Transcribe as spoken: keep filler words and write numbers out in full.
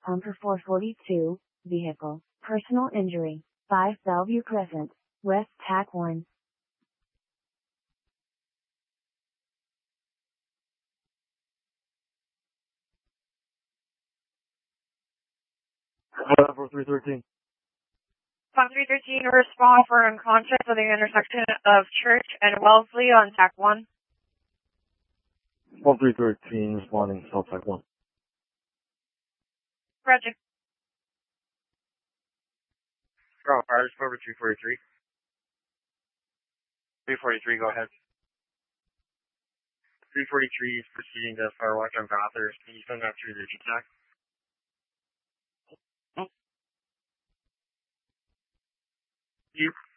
Pumper four forty-two, vehicle, personal injury, five Bellevue Crescent, West Tac one. four three thirteen. Pump three thirteen, respond for unconscious at the intersection of Church and Wellesley on Tac one. one three thirteen, responding, South Tac one. Roger. Bravo, fire, over three forty-three. three forty-three, go ahead. three forty-three is proceeding to Firewatch on Bathurst. Can you send that through the G TAC? You